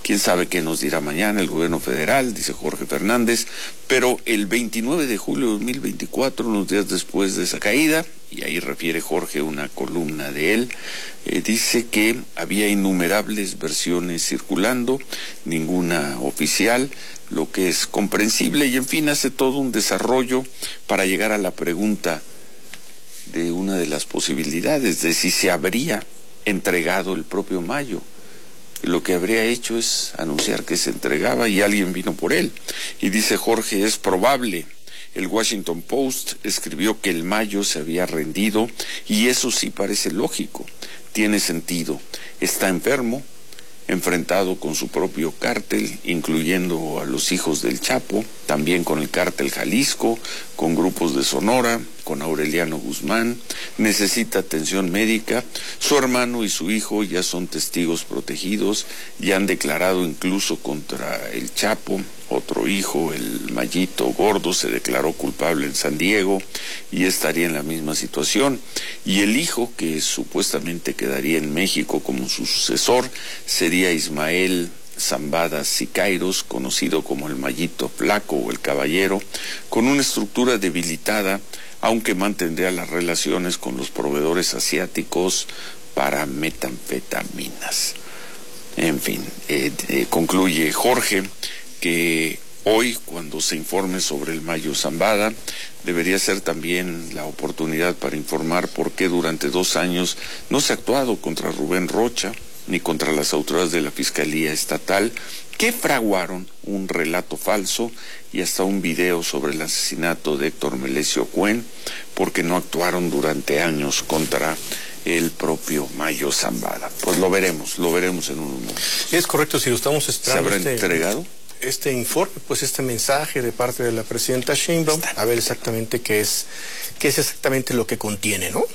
Quién sabe qué nos dirá mañana el gobierno federal, dice Jorge Fernández, pero el 29 de julio de 2024, unos días después de esa caída, y ahí refiere Jorge una columna de él, dice que había innumerables versiones circulando, ninguna oficial, lo que es comprensible, y en fin hace todo un desarrollo para llegar a la pregunta de una de las posibilidades de si se habría entregado el propio Mayo. Lo que habría hecho es anunciar que se entregaba y alguien vino por él. Y dice Jorge, es probable. El Washington Post escribió que el Mayo se había rendido y eso sí parece lógico, tiene sentido. Está enfermo, enfrentado con su propio cártel, incluyendo a los hijos del Chapo, también con el cártel Jalisco, con grupos de Sonora, con Aureliano Guzmán, necesita atención médica, su hermano y su hijo ya son testigos protegidos, ya han declarado incluso contra el Chapo, otro hijo, el Mayito Gordo, se declaró culpable en San Diego y estaría en la misma situación, y el hijo, que supuestamente quedaría en México como su sucesor, sería Ismael Zambada Siqueiros, conocido como el Mayito Flaco o el Caballero, con una estructura debilitada, aunque mantendría las relaciones con los proveedores asiáticos para metanfetaminas. En fin, concluye Jorge que hoy, cuando se informe sobre el Mayo Zambada, debería ser también la oportunidad para informar por qué durante 2 años no se ha actuado contra Rubén Rocha ni contra las autoridades de la Fiscalía Estatal, que fraguaron un relato falso y hasta un video sobre el asesinato de Héctor Melesio Cuen, porque no actuaron durante años contra el propio Mayo Zambada. Pues lo veremos en un momento. Es correcto, si lo estamos esperando. ¿Se habrá entregado este informe, pues este mensaje de parte de la presidenta Sheinbaum, a ver exactamente qué es exactamente lo que contiene, ¿no?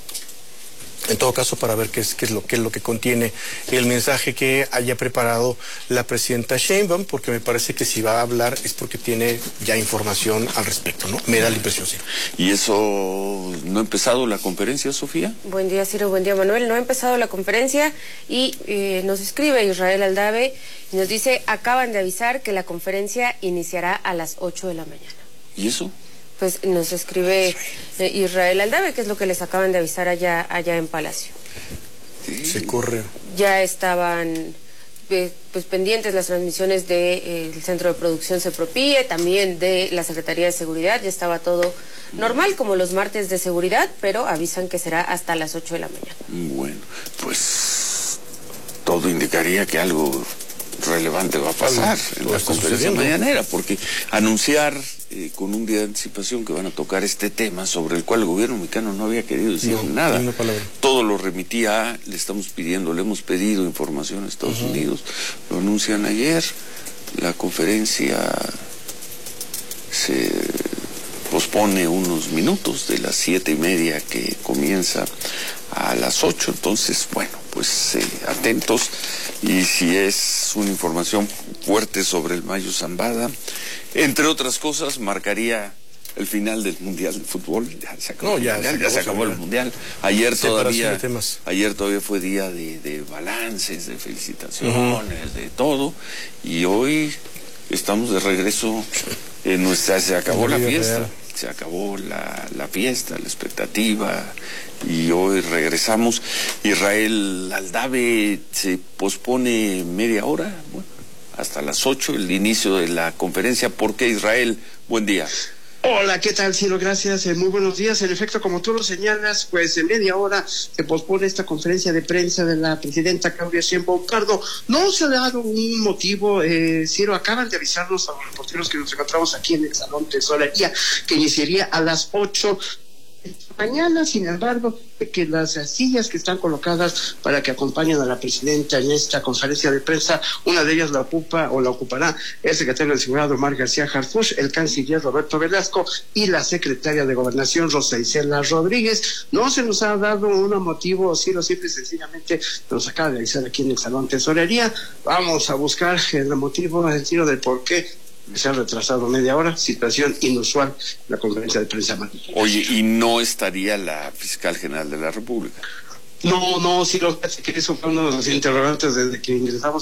En todo caso, para ver qué es lo que contiene el mensaje que haya preparado la presidenta Sheinbaum, porque me parece que si va a hablar es porque tiene ya información al respecto, ¿no? Me da la impresión, sí. ¿Y eso no ha empezado la conferencia, Sofía? Buen día, Ciro, buen día, Manuel. No ha empezado la conferencia y nos escribe Israel Aldave y nos dice, acaban de avisar que la conferencia iniciará a las 8 de la mañana. ¿Y eso? Pues nos escribe Israel Aldave, que es lo que les acaban de avisar allá en Palacio. Sí. Se corre. Ya estaban pues pendientes las transmisiones del Centro de Producción Sepropie, también de la Secretaría de Seguridad, ya estaba todo normal, como los martes de seguridad, pero avisan que será hasta las 8 de la mañana. Bueno, pues todo indicaría que algo relevante va a pasar en la conferencia mañanera, porque anunciar con un día de anticipación que van a tocar este tema sobre el cual el gobierno mexicano no había querido decir nada, todo lo remitía le hemos pedido información a Estados Unidos, lo anuncian ayer, la conferencia se pospone unos minutos de las 7:30 que comienza a las 8, entonces bueno, pues atentos, y si es una información fuerte sobre el Mayo Zambada, entre otras cosas, marcaría el final del Mundial de Fútbol. Ya se acabó, ya se acabó el Mundial. Ayer todavía fue día de balances, de felicitaciones, de todo, y hoy estamos de regreso en se acabó la fiesta. Se acabó la fiesta, la expectativa, y hoy regresamos. Israel Aldave, se pospone media hora, bueno, hasta las 8, el inicio de la conferencia. ¿Por qué, Israel? Buen día. Hola, ¿qué tal, Ciro? Gracias, muy buenos días. En efecto, como tú lo señalas, pues en media hora se pospone esta conferencia de prensa de la presidenta Claudia Sheinbaum Pardo. No se ha dado un motivo, Ciro, acaban de avisarnos a los reporteros que nos encontramos aquí en el Salón Tesorería que iniciaría a las 8 mañana. Sin embargo, que las sillas que están colocadas para que acompañen a la presidenta en esta conferencia de prensa, una de ellas la ocupará el secretario de Seguridad Omar García Harfuch, el canciller Roberto Velasco y la secretaria de Gobernación Rosa Isela Rodríguez. No se nos ha dado un motivo, Ciro, simple y sencillamente nos acaba de avisar aquí en el Salón Tesorería. Vamos a buscar el motivo, el tiro del por qué se ha retrasado media hora, situación inusual en la conferencia de prensa matutina. Oye, ¿y no estaría la fiscal general de la República? No, sí, que eso fue uno de los interrogantes desde que ingresamos